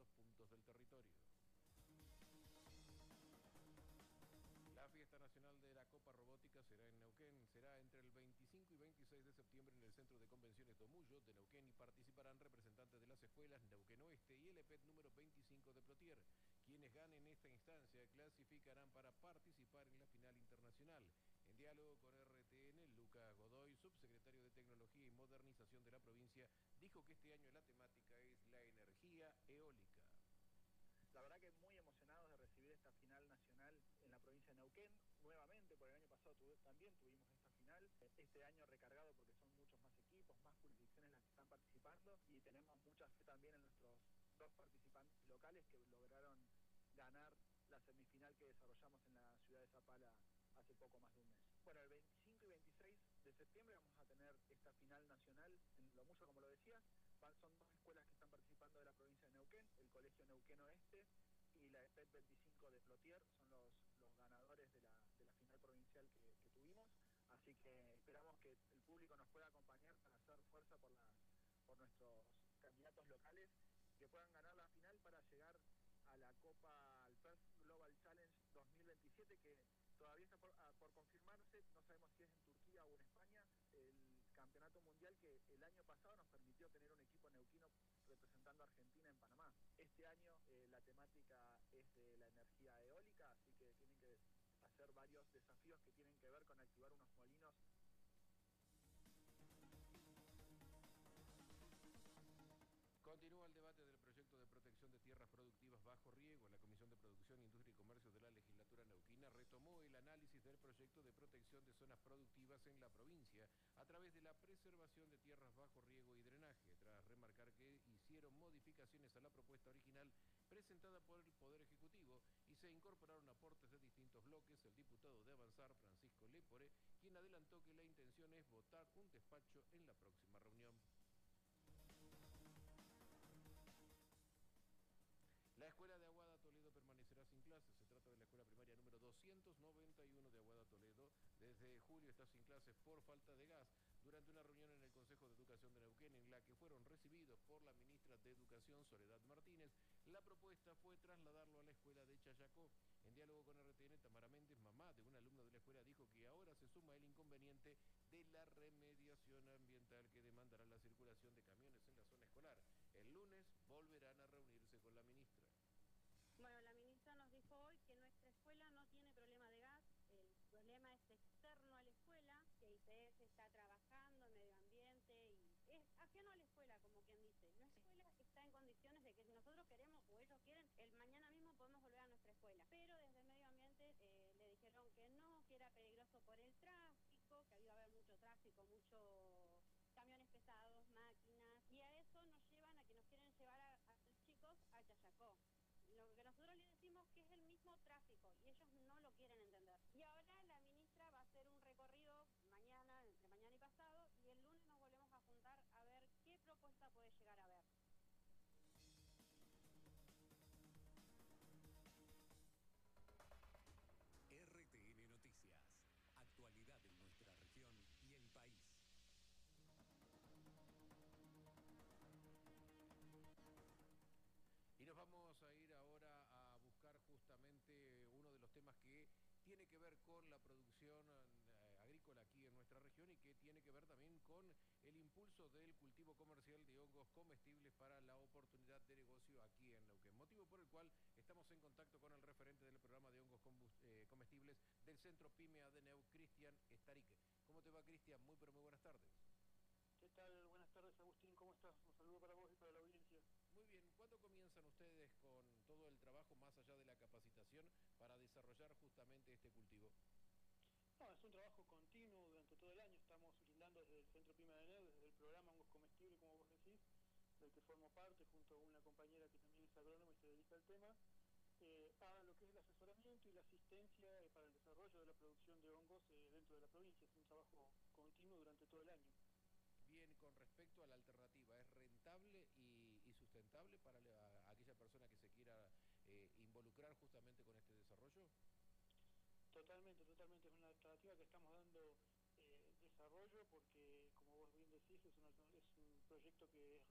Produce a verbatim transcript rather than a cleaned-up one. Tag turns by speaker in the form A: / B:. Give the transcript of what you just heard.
A: distintos puntos del territorio. La fiesta nacional de la Copa Robótica será en Neuquén, será entre el veinticinco y veintiséis de septiembre en el Centro de Convenciones Domullo de Neuquén y participarán representantes de las escuelas Neuquén Oeste y el E P E T número veinticinco de Plotier. Quienes ganen esta instancia clasificarán para participar en la final internacional. En diálogo con R T N, Lucas Godoy, subsecretario de Tecnología y Modernización de la provincia, dijo que este año la temática es la energía eólica.
B: La verdad que muy emocionados de recibir esta final nacional en la provincia de Neuquén, nuevamente, porque el año pasado tuve, también tuvimos esta final, este año recargado porque son muchos más equipos, más jurisdicciones las que están participando y tenemos mucha fe también en nuestros dos participantes locales que lograron ganar la semifinal que desarrollamos en la ciudad de Zapala hace poco más de un mes. Bueno, el veinticinco y veintiséis de septiembre vamos a tener esta final nacional en Domullo, como lo decías. Son dos escuelas que están participando de la provincia de Neuquén, el Colegio Neuquén Oeste y la E P E T veinticinco de Plotier, son los, los ganadores de la, de la final provincial que, que tuvimos, así que esperamos que el público nos pueda acompañar para hacer fuerza por, la, por nuestros candidatos locales, que puedan ganar la final para llegar a la Copa, al First Global Challenge dos mil veintisiete, que todavía está por, por confirmarse, no sabemos si es en Turquía o en España, el campeonato mundial que el año pasado nos permitió tener un equipo neuquino representando a Argentina en Panamá. Este año eh, la temática es de la energía eólica, así que tienen que hacer varios desafíos que tienen que ver con activar unos molinos.
A: Continúa el debate del proyecto de protección de tierras productivas bajo riego. La Comisión de Producción, Industria y Comercio de la Legislatura neuquina retomó el análisis del proyecto de protección de zonas productivas en la provincia a través de la preservación de tierras bajo riego y drenaje, tras remarcar que hicieron modificaciones a la propuesta original presentada por el Poder Ejecutivo y se incorporaron aportes de distintos bloques. El diputado de Avanzar, Francisco Lepore, quien adelantó que la intención es votar un despacho en la próxima reunión. La Escuela de Aguada Toledo permanecerá sin clases. Se trata de la escuela primaria número doscientos noventa y uno de Aguada Toledo. Desde julio está sin clases por falta de gas. Durante una reunión en el Consejo de Educación de Neuquén, en la que fueron recibidos por la ministra de Educación, Soledad Martínez, la propuesta fue trasladarlo a la escuela de Chayacó. En diálogo con R T N, Tamara Méndez, mamá de un alumno de la escuela, dijo que ahora se suma el inconveniente de la remediación ambiental que demandará la circulación de camiones en la zona escolar. El lunes volverán a reunirse con la ministra.
C: Bueno, la ministra nos dijo hoy que nuestra escuela no tiene problema de gas, el problema es externo a la escuela, que I P F está trabajando en medio ambiente y es ajeno a la escuela, como quien dice. Nuestra escuela está en condiciones de que si nosotros queremos o ellos quieren, el mañana mismo podemos volver a nuestra escuela. Pero desde medio ambiente eh, le dijeron que no, que era peligroso por el tráfico, que iba a haber mucho tráfico, mucho camiones pesados, máquinas, y a eso nos llevan a que nos quieren llevar a, a los chicos a Chayacó. Lo que nosotros les decimos que es el mismo tráfico y ellos no lo quieren entender. Y ahora la ministra va a hacer un recorrido mañana, entre mañana y pasado, y el lunes nos volvemos a juntar a ver qué propuesta puede llegar a ver.
D: R T N Noticias. Actualidad en nuestra región y el país.
A: Y nos vamos a ir ahora a buscar justamente uno de los temas que tiene que ver con la producción eh, agrícola aquí en nuestra región y que tiene que ver también con el impulso del cultivo comercial de hongos comestibles para la oportunidad de negocio aquí en Neuquén. Motivo por el cual estamos en contacto con el referente del programa de hongos eh, comestibles del Centro PYME ADNEU, Cristian Estarique. ¿Cómo te va, Cristian? Muy pero muy buenas tardes.
E: ¿Qué tal? Buenas tardes, Agustín, ¿cómo estás? Un saludo para vos y para la audiencia.
A: Muy bien, ¿cuándo comienzan ustedes con todo el trabajo más allá de la capacitación para desarrollar justamente este cultivo?
E: No, es un trabajo continuo durante todo el año. Estamos brindando desde el Centro PYME ADNEU, desde el programa Hongos Comestibles, como vos decís, del que formo parte junto a una compañera que también es agrónoma y se dedica al tema, eh, a lo que es el asesoramiento y la asistencia eh, para el desarrollo de la producción de hongos eh, dentro de la provincia. Es un trabajo continuo durante todo el año.
A: Bien, con respecto a la alternativa, ¿es rentable y, y sustentable para la, aquella persona que se quiera eh, involucrar justamente con este desarrollo?
E: Totalmente, totalmente. Es una alternativa que estamos dando eh, desarrollo porque, como vos bien decís, es, una, es un proyecto que es